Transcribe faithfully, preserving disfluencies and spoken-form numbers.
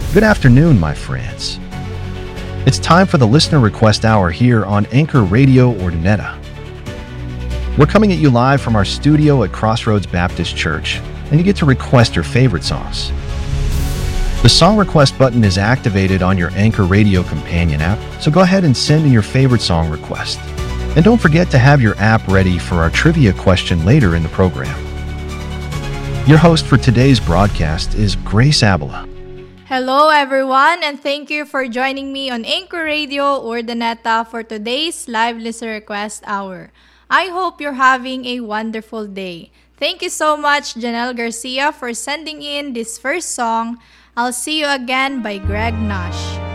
Good afternoon, my friends. It's time for the Listener Request Hour here on Anchor Radio Ordineta. We're coming at you live from our studio at Crossroads Baptist Church, and you get to request your favorite songs. The song request button is activated on your Anchor Radio companion app, so go ahead and send in your favorite song request. And don't forget to have your app ready for our trivia question later in the program. Your host for today's broadcast is Grace Abela. Hello everyone, and thank you for joining me on Anchor Radio Ordineta for today's live listener request hour. I hope you're having a wonderful day. Thank you so much, Janelle Garcia, for sending in this first song, I'll See You Again by Greg Nash.